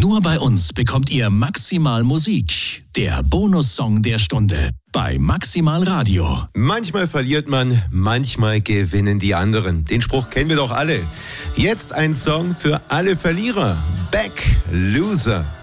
Nur bei uns bekommt ihr Maximal Musik, der Bonussong der Stunde bei Maximal Radio. Manchmal verliert man, manchmal gewinnen die anderen. Den Spruch kennen wir doch alle. Jetzt ein Song für alle Verlierer. Back, Loser.